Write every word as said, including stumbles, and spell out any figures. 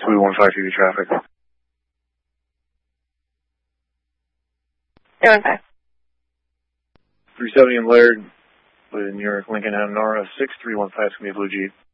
two one five T V traffic. two one five. three seventy in Laird, with New York, Lincoln, and Nora, six three one five, it's going to be a Blue Jeep.